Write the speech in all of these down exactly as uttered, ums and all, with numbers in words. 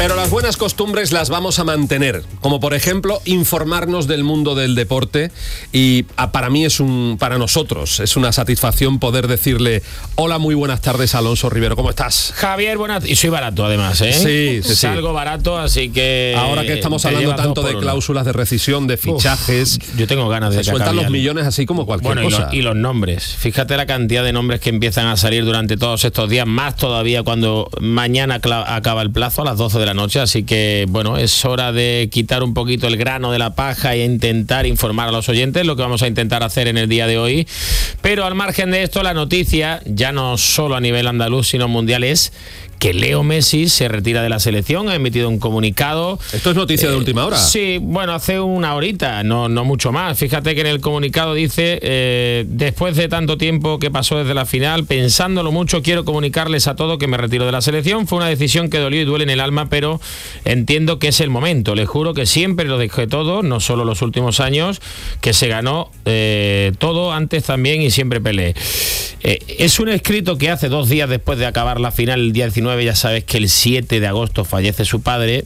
Pero las buenas costumbres las vamos a mantener, como por ejemplo informarnos del mundo del deporte, y a, para mí es un, para nosotros es una satisfacción poder decirle hola, muy buenas tardes, Alonso Rivero, ¿cómo estás? Javier, buenas, y soy barato además, ¿eh? Sí, sí, sí. Salgo barato, así que... Ahora que estamos hablando tanto de cláusulas de rescisión, de fichajes... Uf, yo tengo ganas de... Se sueltan los millones así como cualquier bueno, cosa. Y los, y los nombres. Fíjate la cantidad de nombres que empiezan a salir durante todos estos días, más todavía cuando mañana acaba el plazo a las doce de la noche, así que, bueno, es hora de quitar un poquito el grano de la paja e intentar informar a los oyentes, lo que vamos a intentar hacer en el día de hoy. Pero al margen de esto, la noticia, ya no solo a nivel andaluz, sino mundial, es que Leo Messi se retira de la selección, ha emitido un comunicado. ¿Esto es noticia eh, de última hora? Sí, bueno, hace una horita, no, no mucho más. Fíjate que en el comunicado dice, eh, después de tanto tiempo que pasó desde la final, pensándolo mucho, quiero comunicarles a todos que me retiro de la selección. Fue una decisión que dolió y duele en el alma, pero entiendo que es el momento. Les juro que siempre lo dejé todo, no solo los últimos años, que se ganó eh, todo antes también y siempre peleé. Eh, es un escrito que hace dos días después de acabar la final, el día diecinueve, ya sabes que el siete de agosto fallece su padre,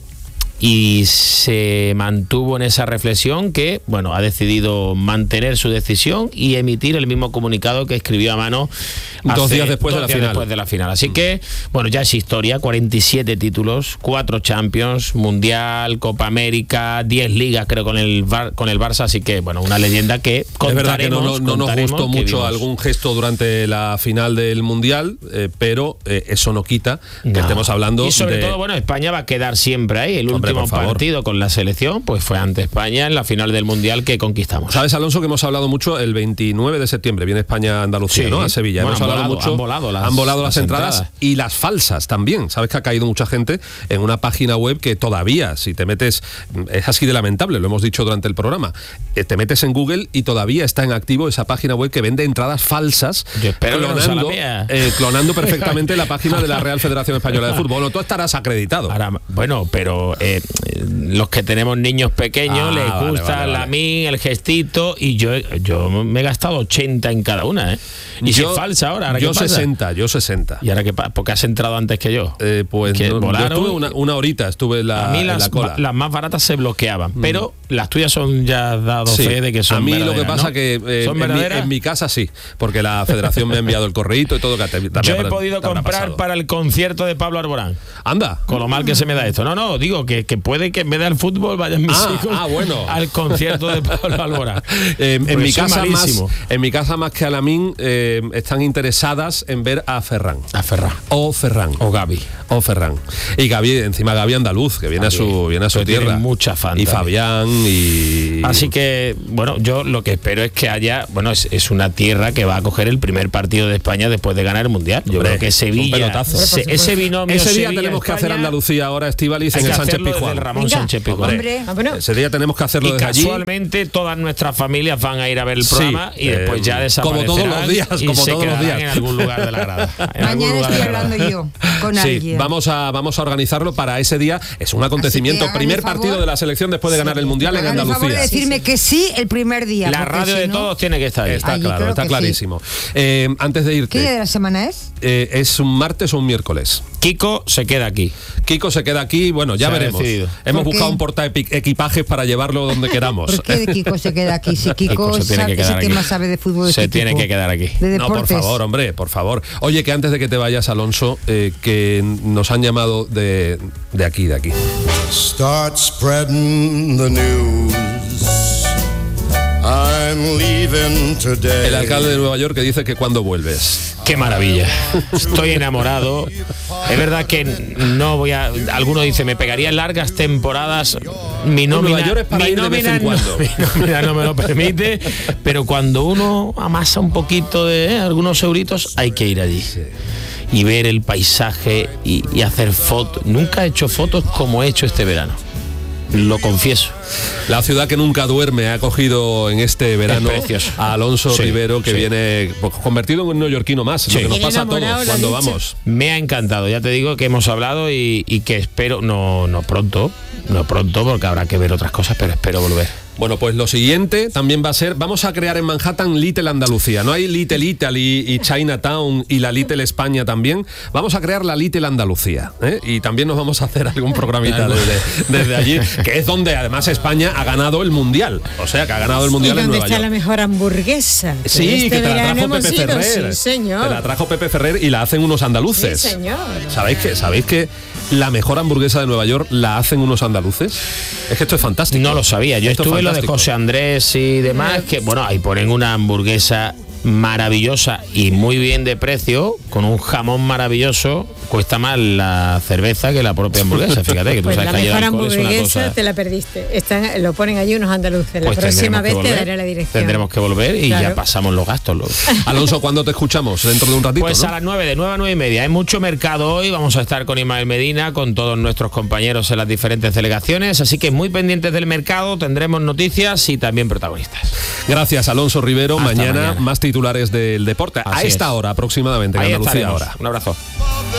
y se mantuvo en esa reflexión que, bueno, ha decidido mantener su decisión y emitir el mismo comunicado que escribió a mano dos días después dos de la días final. Después de la final. Así que, bueno, ya es historia, cuarenta y siete títulos, cuatro Champions, Mundial, Copa América, diez ligas creo con el Bar, con el Barça, así que, bueno, una leyenda que es verdad que no, no, no nos gustó mucho vimos. algún gesto durante la final del Mundial, eh, pero eh, eso no quita que no. estemos hablando y sobre de... todo, bueno, España va a quedar siempre ahí, el Hombre, último partido con la selección pues fue ante España en la final del Mundial que conquistamos. Sabes, Alonso, que hemos hablado mucho el veintinueve de septiembre, viene España a Andalucía, sí, ¿no? A Sevilla. Bueno, hemos hablado volado, mucho, han volado las, han volado las, las entradas, entradas y las falsas también. Sabes que ha caído mucha gente en una página web que todavía, si te metes, es así de lamentable, lo hemos dicho durante el programa, eh, te metes en Google y todavía está en activo esa página web que vende entradas falsas, Yo espero clonando, que no eh, clonando perfectamente la página de la Real Federación Española de Fútbol. Bueno, tú estarás acreditado. Ahora, bueno, pero eh, los que tenemos niños pequeños ah, les gusta vale, vale, la vale. mí, el gestito, y yo yo me he gastado ochenta en cada una, ¿eh? Y yo, si es falsa ahora, ¿ahora yo qué pasa? sesenta, yo sesenta. ¿Y ahora qué pasa? Porque has entrado antes que yo. Eh, pues no, volaron, yo estuve una, una horita, estuve en la, a mí en las, la cola. las más baratas se bloqueaban, mm. pero las tuyas son ya dado sí. fe de que son A mí verdaderas, lo que pasa ¿no? que eh, en, mi, en mi casa sí, porque la federación me ha enviado el correíto y todo. Que te, yo he podido comprar pasado. para el concierto de Pablo Alborán. Anda. Con lo mal que se me da esto. No, no, digo que, que puede que en vez del fútbol vayan mis ah, hijos ah, bueno. al concierto de Pablo Alborán. eh, en, mi casa más, en mi casa más que a Lamín eh, están interesadas en ver a Ferran. A Ferran. O Ferran. O Gavi. O Ferran. Y Gavi, encima Gavi andaluz, que viene Gavi. a su, viene a su tierra. Tiene mucha fan. Y Fabián y... Así que, bueno, yo lo que espero es que haya, bueno, es, es una tierra que va a coger el primer partido de España después de ganar el Mundial. Yo Hombre, creo que Sevilla, se, ese binomio Ese día Sevilla, tenemos que España, hacer Andalucía ahora, Estíbaliz, en el Sánchez Pizjuán. Ramón Venga, Sánchez Pizjuán. Hombre, hombre. Ese día tenemos que hacerlo y desde allí. Casualmente todas nuestras familias van a ir a ver el programa sí, y después eh, ya desaparecerán. Como todos los días, y como se todos los días. En algún lugar de la grada. Mañana estoy hablando yo con sí, alguien. Vamos a, vamos a organizarlo para ese día. Es un acontecimiento. Primer partido de la selección después de ganar el Mundial en Andalucía. Por favor de decirme que sí el primer día. La radio si de no, todos tiene que estar ahí. Está Allí claro, está clarísimo. Sí. Eh, antes de irte. ¿Qué día de la semana es? Eh, es un martes o un miércoles. Kiko se queda aquí. Kiko se queda aquí, bueno, ya se veremos. Hemos buscado un portaequipajes para llevarlo donde queramos. ¿Por qué de Kiko se queda aquí? Si Kiko, Kiko se tiene que quedar aquí. Más sabe de fútbol. Se tiene que quedar aquí. De no, por favor, hombre, por favor. Oye, que antes de que te vayas, Alonso, eh, que nos han llamado de, de aquí, de aquí. Start spreading the news. I'm leaving today. El alcalde de Nueva York que dice que cuando vuelves. Qué maravilla. Estoy enamorado. Es verdad que no voy a... Alguno dice, me pegaría largas temporadas. Mi nómina, Nueva York es para mi ir de vez en nómina, cuando. No, mi nómina no me lo permite. Pero cuando uno amasa un poquito de eh, algunos euritos, hay que ir allí. Sí. Y ver el paisaje y, y hacer fotos. Nunca he hecho fotos como he hecho este verano. Lo confieso. La ciudad que nunca duerme ha acogido en este verano a Alonso sí, Rivero, que sí. viene pues, convertido en un neoyorquino más, sí. lo que nos pasa a todos cuando vamos. Me ha encantado, ya te digo que hemos hablado y, y que espero, no, no pronto, no pronto porque habrá que ver otras cosas, pero espero volver. Bueno, pues lo siguiente también va a ser, vamos a crear en Manhattan Little Andalucía. No hay Little Italy y Chinatown y la Little España también. Vamos a crear la Little Andalucía, ¿eh? Y también nos vamos a hacer algún programita desde, desde allí, que es donde además España ha ganado el Mundial. O sea, que ha ganado el Mundial en Nueva York. ¿Y dónde está la mejor hamburguesa? Que sí, este que te la trajo hemos Pepe ido, Ferrer. Sí, señor. Te la trajo Pepe Ferrer y la hacen unos andaluces. Sí, señor. ¿Sabéis que, ¿Sabéis que la mejor hamburguesa de Nueva York la hacen unos andaluces? Es que esto es fantástico. No lo sabía. Yo esto estuve en lo de José Andrés y demás, que bueno, ahí ponen una hamburguesa maravillosa y muy bien de precio, con un jamón maravilloso. Cuesta más la cerveza que la propia hamburguesa, fíjate que tú pues sabes la que mejor el alcohol hamburguesa es una cosa... te la perdiste. Están, lo ponen allí unos andaluces. La pues próxima vez volver, te daré la dirección. Tendremos que volver y claro. ya pasamos los gastos. Los... Alonso, ¿cuándo te escuchamos? Dentro de un ratito, Pues ¿no? a las nueve, de nueve a nueve y media. Hay mucho mercado hoy. Vamos a estar con Ismael Medina, con todos nuestros compañeros en las diferentes delegaciones. Así que muy pendientes del mercado, tendremos noticias y también protagonistas. Gracias, Alonso Rivero. Mañana, mañana más titulares del deporte. Así a esta es. hora aproximadamente en Ahí Andalucía estaremos. ahora. Un abrazo.